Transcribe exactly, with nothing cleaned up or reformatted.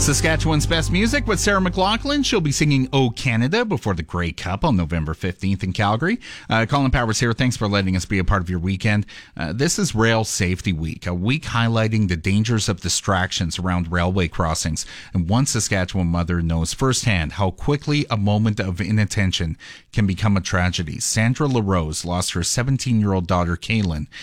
Saskatchewan's best music with Sarah McLachlan. She'll be singing "O Canada" before the Grey Cup on November fifteenth in Calgary. Uh, Colin Powers here. Thanks for letting us be a part of your weekend. Uh, this is Rail Safety Week, a week highlighting the dangers of distractions around railway crossings. And one Saskatchewan mother knows firsthand how quickly a moment of inattention can become a tragedy. Sandra LaRose lost her seventeen-year-old daughter, Kaylin,